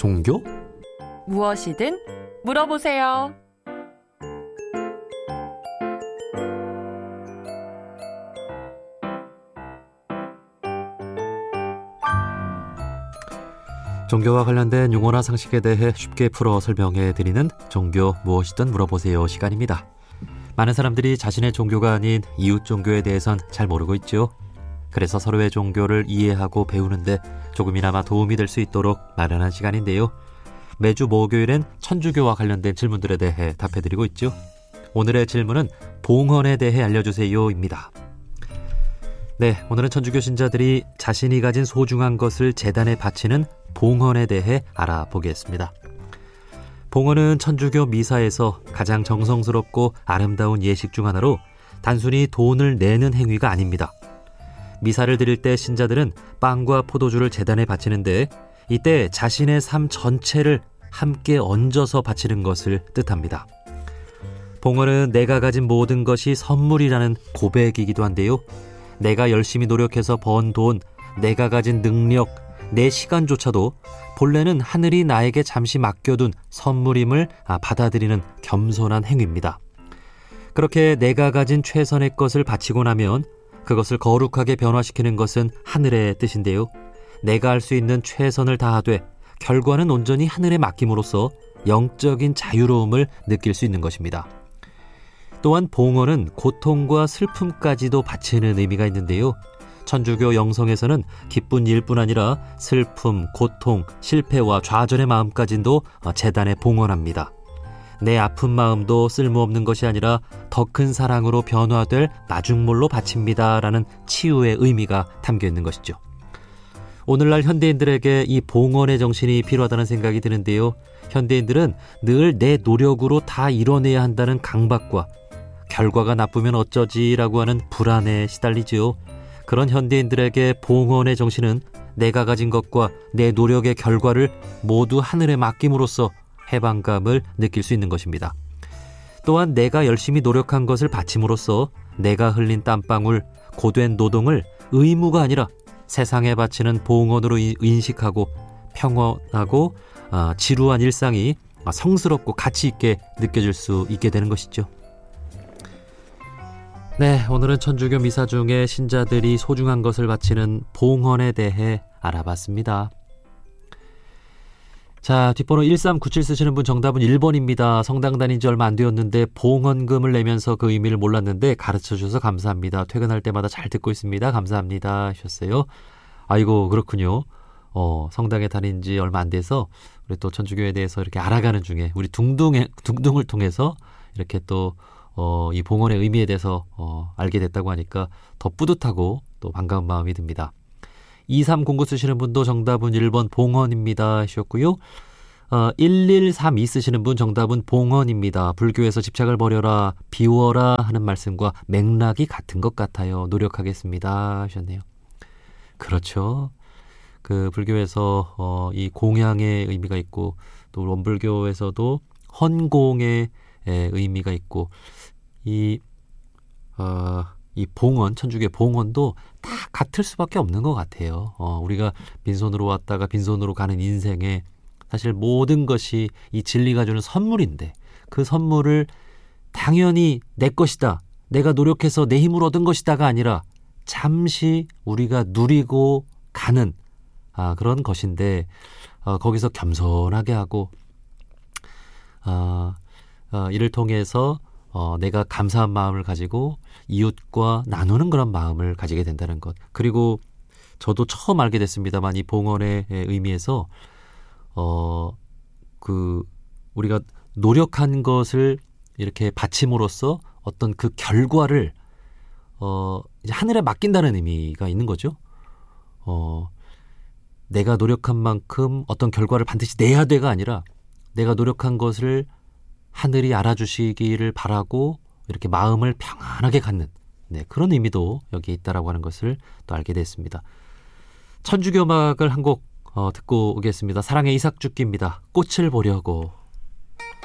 종교? 무엇이든 물어보세요. 종교와 관련된 용어나 상식에 대해 쉽게 풀어 설명해 드리는 종교 무엇이든 물어보세요 시간입니다. 많은 사람들이 자신의 종교가 아닌 이웃 종교에 대해선 잘 모르고 있죠. 그래서 서로의 종교를 이해하고 배우는데 조금이나마 도움이 될 수 있도록 마련한 시간인데요. 매주 목요일엔 천주교와 관련된 질문들에 대해 답해드리고 있죠. 오늘의 질문은 봉헌에 대해 알려주세요입니다. 네, 오늘은 천주교 신자들이 자신이 가진 소중한 것을 제단에 바치는 봉헌에 대해 알아보겠습니다. 봉헌은 천주교 미사에서 가장 정성스럽고 아름다운 예식 중 하나로 단순히 돈을 내는 행위가 아닙니다. 미사를 드릴 때 신자들은 빵과 포도주를 제단에 바치는데 이때 자신의 삶 전체를 함께 얹어서 바치는 것을 뜻합니다. 봉헌은 내가 가진 모든 것이 선물이라는 고백이기도 한데요. 내가 열심히 노력해서 번 돈, 내가 가진 능력, 내 시간조차도 본래는 하늘이 나에게 잠시 맡겨둔 선물임을 받아들이는 겸손한 행위입니다. 그렇게 내가 가진 최선의 것을 바치고 나면 그것을 거룩하게 변화시키는 것은 하늘의 뜻인데요. 내가 할 수 있는 최선을 다하되 결과는 온전히 하늘에 맡김으로써 영적인 자유로움을 느낄 수 있는 것입니다. 또한 봉헌은 고통과 슬픔까지도 바치는 의미가 있는데요. 천주교 영성에서는 기쁜 일뿐 아니라 슬픔, 고통, 실패와 좌절의 마음까지도 제단에 봉헌합니다. 내 아픈 마음도 쓸모없는 것이 아니라 더 큰 사랑으로 변화될 마중물로 바칩니다 라는 치유의 의미가 담겨 있는 것이죠. 오늘날 현대인들에게 이 봉헌의 정신이 필요하다는 생각이 드는데요. 현대인들은 늘 내 노력으로 다 이뤄내야 한다는 강박과 결과가 나쁘면 어쩌지라고 하는 불안에 시달리지요. 그런 현대인들에게 봉헌의 정신은 내가 가진 것과 내 노력의 결과를 모두 하늘에 맡김으로써 해방감을 느낄 수 있는 것입니다. 또한 내가 열심히 노력한 것을 바침으로써 내가 흘린 땀방울, 고된 노동을 의무가 아니라 세상에 바치는 봉헌으로 인식하고 평온하고 지루한 일상이 성스럽고 가치 있게 느껴질 수 있게 되는 것이죠. 네, 오늘은 천주교 미사 중에 신자들이 소중한 것을 바치는 봉헌에 대해 알아봤습니다. 자, 뒷번호 1397 쓰시는 분 정답은 1번입니다. 성당 다닌 지 얼마 안 되었는데 봉헌금을 내면서 그 의미를 몰랐는데 가르쳐주셔서 감사합니다. 퇴근할 때마다 잘 듣고 있습니다. 감사합니다 하셨어요. 아이고, 그렇군요. 성당에 다닌 지 얼마 안 돼서 우리 또 천주교에 대해서 이렇게 알아가는 중에 우리 둥둥을 통해서 이렇게 또 이 봉헌의 의미에 대해서 알게 됐다고 하니까 더 뿌듯하고 또 반가운 마음이 듭니다. 2309 쓰시는 분도 정답은 1번 봉헌입니다 하셨고요. 1132 쓰시는 분 정답은 봉헌입니다. 불교에서 집착을 버려라, 비워라 하는 말씀과 맥락이 같은 것 같아요. 노력하겠습니다 하셨네요. 그렇죠. 그 불교에서 이 공양의 의미가 있고 또 원불교에서도 헌공의 의미가 있고 이 봉헌, 천주교의 봉헌도 다 같을 수밖에 없는 것 같아요. 우리가 빈손으로 왔다가 빈손으로 가는 인생에 사실 모든 것이 이 진리가 주는 선물인데 그 선물을 당연히 내 것이다, 내가 노력해서 내 힘으로 얻은 것이다가 아니라 잠시 우리가 누리고 가는 그런 것인데 거기서 겸손하게 하고 이를 통해서 내가 감사한 마음을 가지고 이웃과 나누는 그런 마음을 가지게 된다는 것. 그리고 저도 처음 알게 됐습니다만 이 봉헌의 의미에서 우리가 노력한 것을 이렇게 바침으로써 어떤 그 결과를 이제 하늘에 맡긴다는 의미가 있는 거죠. 내가 노력한 만큼 어떤 결과를 반드시 내야 돼가 아니라 내가 노력한 것을 하늘이 알아주시기를 바라고 이렇게 마음을 평안하게 갖는 그런 의미도 여기에 있다라고 하는 것을 또 알게 됐습니다. 천주교 음악을 한 곡 듣고 오겠습니다. 사랑의 이삭죽기입니다. 꽃을 보려고.